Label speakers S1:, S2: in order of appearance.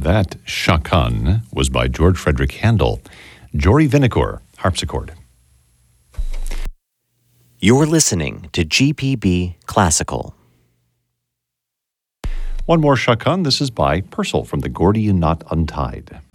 S1: That Chaconne was by George Frederick Handel. Jory Vinecourt, harpsichord.
S2: You're listening to GPB Classical.
S1: One more Chaconne. This is by Purcell from the Gordian Knot Untied.